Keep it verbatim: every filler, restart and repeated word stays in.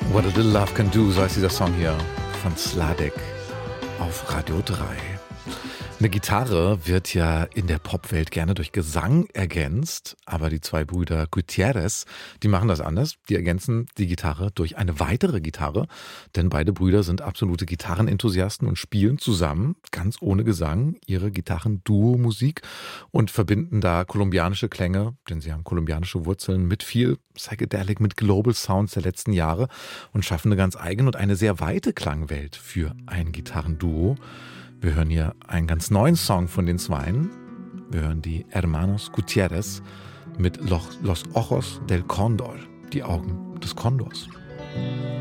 What a Little Love Can Do, so heißt dieser Song hier von Sladek auf Radio drei. Eine Gitarre wird ja in der Popwelt gerne durch Gesang ergänzt, aber die zwei Brüder Gutierrez, die machen das anders. Die ergänzen die Gitarre durch eine weitere Gitarre, denn beide Brüder sind absolute Gitarrenenthusiasten und spielen zusammen, ganz ohne Gesang, ihre Gitarren-Duo-Musik und verbinden da kolumbianische Klänge, denn sie haben kolumbianische Wurzeln, mit viel Psychedelic, mit Global Sounds der letzten Jahre und schaffen eine ganz eigene und eine sehr weite Klangwelt für ein Gitarrenduo. Wir hören hier einen ganz neuen Song von den Zweien. Wir hören die Hermanos Gutierrez mit Los Ojos del Cóndor, die Augen des Kondors.